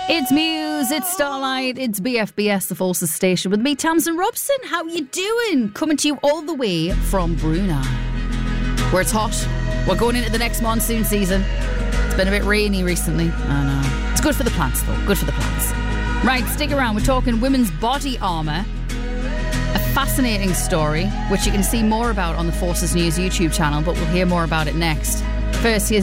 It's Muse, it's Starlight, it's BFBS, the Forces Station, with me, Tamsin Robson. How you doing? Coming to you all the way from Brunei, where it's hot. We're going into the next monsoon season. It's been a bit rainy recently. I know. It's good for the plants, though. Good for the plants. Right, stick around. We're talking women's body armour. A fascinating story, which you can see more about on the Forces News YouTube channel, but we'll hear more about it next. First, here's